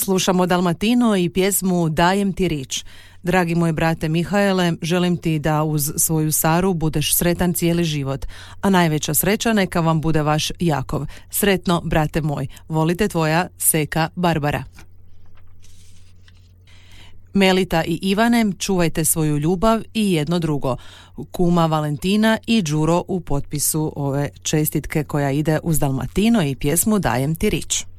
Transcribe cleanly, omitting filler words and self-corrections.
Slušamo Dalmatino i pjesmu Dajem ti rič. Dragi moj brate Mihaele, želim ti da uz svoju Saru budeš sretan cijeli život, a najveća sreća neka vam bude vaš Jakov. Sretno, brate moj. Volite tvoja Seka Barbara. Melita i Ivane, čuvajte svoju ljubav i jedno drugo. Kuma Valentina i Đuro u potpisu ove čestitke koja ide uz Dalmatino i pjesmu Dajem ti rič.